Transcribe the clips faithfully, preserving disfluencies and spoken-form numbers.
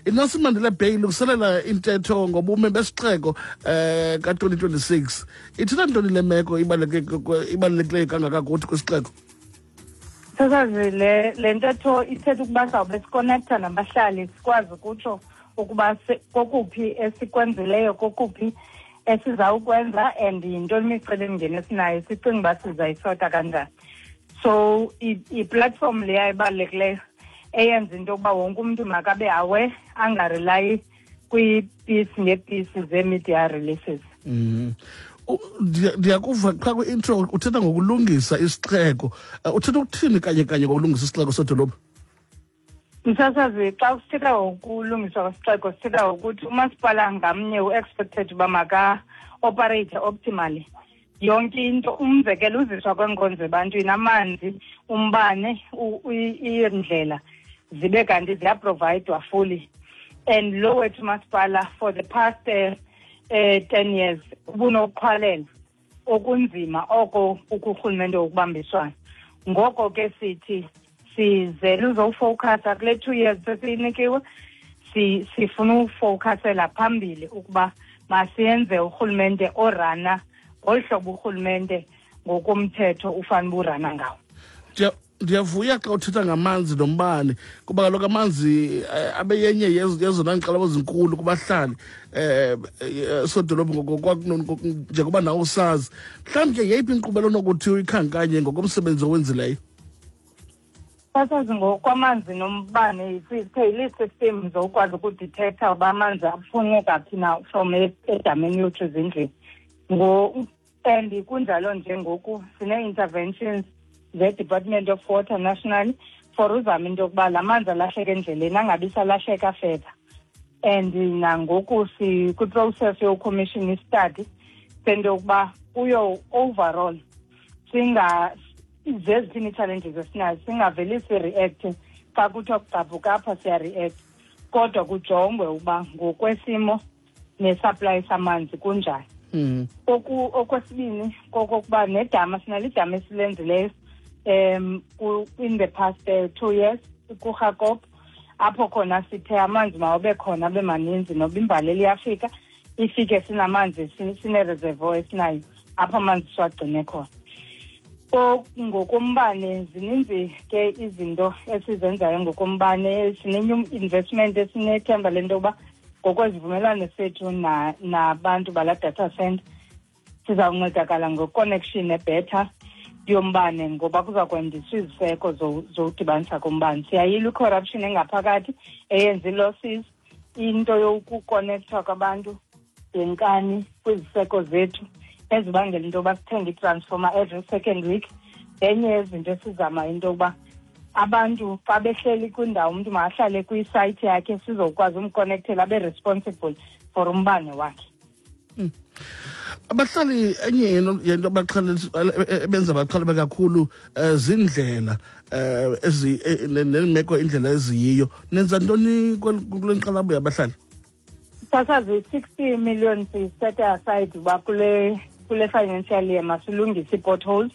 iNelson Mandela Bay ilungiselela intetho ngobume besixeko eh ka twenty twenty-six. Ithina ntoni le meko ibalulekileyo kangaka kuthi kwisixeko? Sasazi le le ntetho ithetha ukuba sawube siconnecta nabahlali sikwazi ukutsho ukuba kokuphi esikwenzileyo kokuphi esizawukwenza and yintoni imicelimngeni esinayo sicinga uba sizayisota kanjani. So i-platform leya ibalulekileyo eyenza into yokuba wonke umntu makabe awe angarelayi kwii-piece ngee-piece zee-media releases. Mm. Ndiyakuva qha kwi-intro uthetha ngokulungisa isixeko. Uthetha ukuthini kanye kanye ngokulungisa isixeko sedolophu? Msasazi, xa usithetha ngokulungiswa kwesixeko sithetha ukuthi umasipala ngamnye u-expected uba maka-operate optimally. Yonke into, umzekelo uziswa kweenkonzo ebantwini, amanzi, umbane, iindlela zibe kanti ziyaprovidwa fully. And lo wethu masipala for the past uh, uh, ten years ubunokuqhwalela okunzima oko ukurhulumente wokubambiswana. Ngoko ke sithi sizele uzofowukhasa kule two years sesiyinikiwe, sifuna ufowukhasela phambili ukuba masiyenze urhulumente orana ngolu hlobo urhulumente ngokomthetho ufana burana ngawo. Ndiyavuya xa uthetha ngamanzi nombane kuba kaloku amanzi abe yenye yezona nkxalabo ezinkulu kubahlali eh sodolophu njengoba nawo usazi. Mhlawumbi yeyiphi inkqubelo onokuthi uyikhankanye ngokomsebenzi owenzileyo? Sasazi ngokwamanzi nombane ii-system zokwazi ukudetecta uba amanzi aphunye kaphi na from edameni yothu ezindlini. And kunjalo nje ngoku sine-interventions ze-Department of Water National for uzama into yokuba la manzi alahleka endleleni angabi salahleka further. And nangoku kwi-process yokommission i-study sento yokuba kuyo overall singa zezithini ii-challenges esinazo singaveli si-react xa kuthiwa kugqabhuka apha siya-react kodwa kujongwe uba ngokwesimo ne-supply samanzi kunjani. Mm. Oku okwesibini kokokuba nedama sinalo idama esilenzileyo um in the past uh, two years kuRhakop apho khona sithe amanzi mawabe khona abe maninzi noba imbalela iyafika ifike sinamanzi sine-reservoir esinayo apho amanzi siwagcine khona. So ngokombane zininzi ke izinto esizenzayo ngokombane, sine-new investment esinethemba lento yokuba ngokwezivumelwano sethu nabantu bala data center sizawuncedakala ngo-connection ebhetha yombane ngoba kuzakwandiswa iziseko zowudibanisa kombane. Siyayila i-corruption engaphakathi eyenza i-losses, into yokukonektha kwabantu ngenkani kwiziseko zethu ezibangela into yokuba sithenge i-transformer every second week. Enye yezinto esizama into yokuba abantu xa behleli kwindawo umntu mahlale kwi-site yakhe sizokwazi umconnectela abe responsible for umbane wakhe. Mm. Abahlali enye yento benza baxhalaba kakhulu zindlela ezi nemeko indlela eziyiyo. Nenza ntoni kule nkxalabo yabahlali? Sasazi sixty million siset aside uba kule kule financial year masilungise i-potholes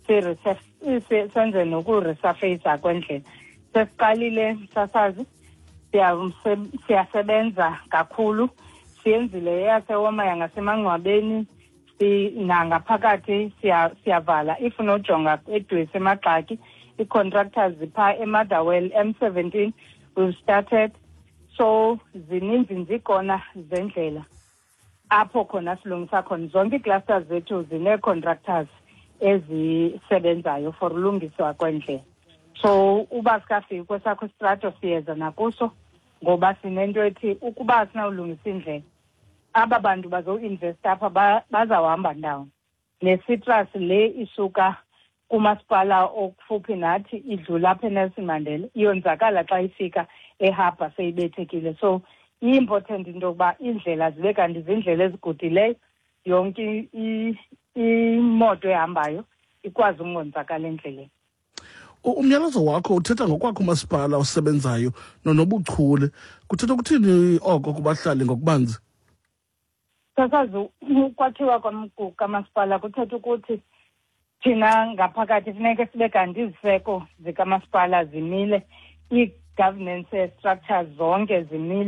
senze nokuresurfacea kwendlela. Sesiqalile sasazi siyasebenza kakhulu, siyenzile eyasewoma yangasemangcwabeni nangaphakathi siyavala if unojonga edwesi emagxaki i-contractors zipha eMotherwell M seventeen we've started. So zininzi nzikona zendlela apho khona silungisa khona zonke ii-clusters zethu zine-contractors ezisebenzayo for ulungiswa kwendlela. So uba sikafiki kwesakho istrato siyeza nakuso ngoba sinento ethi ukuba sinawulungisa indlela aba bantu bazo-investa apha bazawuhamba ndawo. Ne-citrus le isuka kumasipala okufuphi nathi idlula apha eNelson Mandela iyonzakala xa ifika eharbour seyibethekile. So i-important into yokuba iindlela zibe kanti zindlela ezigudileyo, yonke imoto ehambayo ikwazi ukungonzakala endleleni. Umyalezo wakho uthetha ngokwakho umasipala osebenzayo nonobuchule. Kuthetha ukuthini oko kubahlali ngokubanzi? Sasazi ukwathiwa kamasipala kuthetha ukuthi thina ngaphakathi funeka sibe kanti iziseko zikamasipala zimile, ii-governance structures zonke zimile.